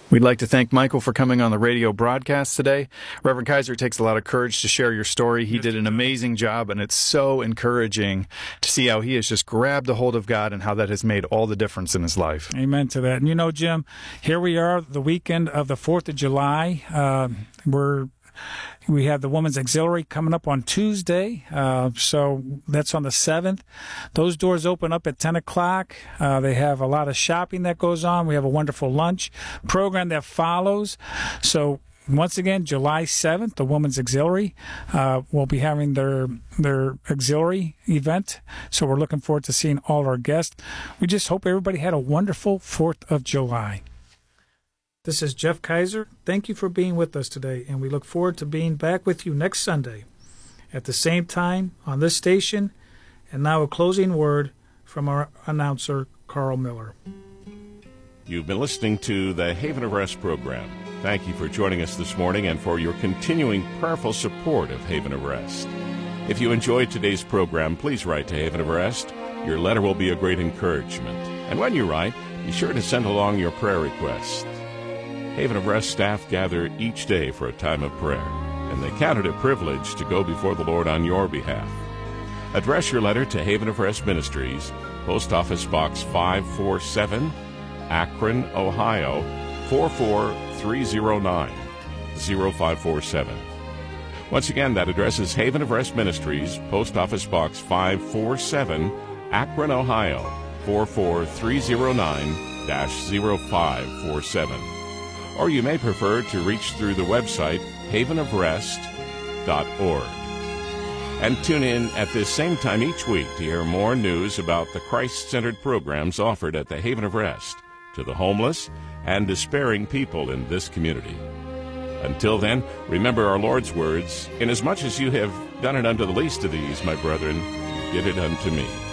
We'd like to thank Michael for coming on the radio broadcast today. Reverend Kaiser, it takes a lot of courage to share your story. He did an amazing job, and it's so encouraging to see how he has just grabbed a hold of God and how that has made all the difference in his life. Amen to that. And you know, Jim, here we are, the weekend of the 4th of July. We have the Women's Auxiliary coming up on Tuesday, so that's on the 7th. Those doors open up at 10 o'clock. They have a lot of shopping that goes on. We have a wonderful lunch program that follows. So once again, July 7th, the Women's Auxiliary will be having their auxiliary event. So we're looking forward to seeing all our guests. We just hope everybody had a wonderful 4th of July. This is Jeff Kaiser. Thank you for being with us today, and we look forward to being back with you next Sunday at the same time on this station. And now a closing word from our announcer, Carl Miller. You've been listening to the Haven of Rest program. Thank you for joining us this morning and for your continuing prayerful support of Haven of Rest. If you enjoyed today's program, please write to Haven of Rest. Your letter will be a great encouragement. And when you write, be sure to send along your prayer request. Haven of Rest staff gather each day for a time of prayer, and they count it a privilege to go before the Lord on your behalf. Address your letter to Haven of Rest Ministries, Post Office Box 547, Akron, Ohio, 44309, 0547. Once again, that address is Haven of Rest Ministries, Post Office Box 547, Akron, Ohio, 44309-0547. Or you may prefer to reach through the website havenofrest.org. And tune in at this same time each week to hear more news about the Christ-centered programs offered at the Haven of Rest to the homeless and despairing people in this community. Until then, remember our Lord's words, "Inasmuch as you have done it unto the least of these, my brethren, you did it unto me."